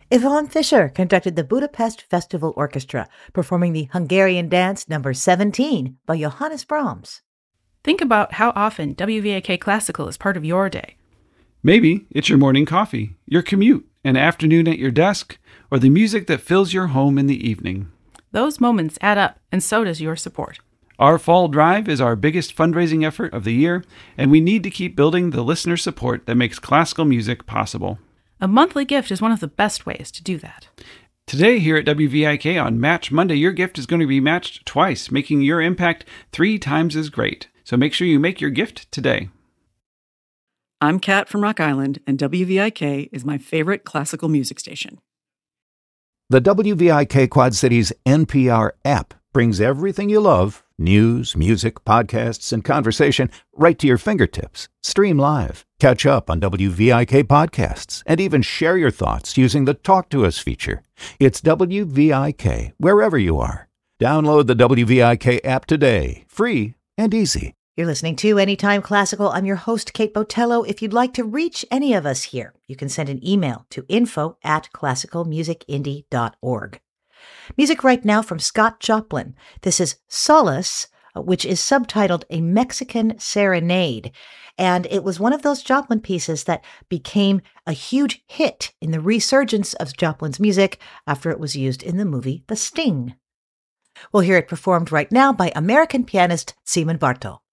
Yvonne Fischer conducted the Budapest Festival Orchestra, performing the Hungarian Dance No. 17 by Johannes Brahms. Think about how often WVIK Classical is part of your day. Maybe it's your morning coffee, your commute, an afternoon at your desk, or the music that fills your home in the evening. Those moments add up, and so does your support. Our Fall Drive is our biggest fundraising effort of the year, and we need to keep building the listener support that makes classical music possible. A monthly gift is one of the best ways to do that. Today here at WVIK on Match Monday, your gift is going to be matched twice, making your impact 3 times as great. So make sure you make your gift today. I'm Kat from Rock Island, and WVIK is my favorite classical music station. The WVIK Quad Cities NPR app brings everything you love, news, music, podcasts, and conversation, right to your fingertips. Stream live, catch up on WVIK podcasts, and even share your thoughts using the Talk to Us feature. It's WVIK, wherever you are. Download the WVIK app today, free and easy. You're listening to Anytime Classical. I'm your host, Kate Botello. If you'd like to reach any of us here, you can send an email to info@classicalmusicindie.org. Music right now from Scott Joplin. This is Solace, which is subtitled A Mexican Serenade. And it was one of those Joplin pieces that became a huge hit in the resurgence of Joplin's music after it was used in the movie The Sting. We'll hear it performed right now by American pianist Seaman Bartow.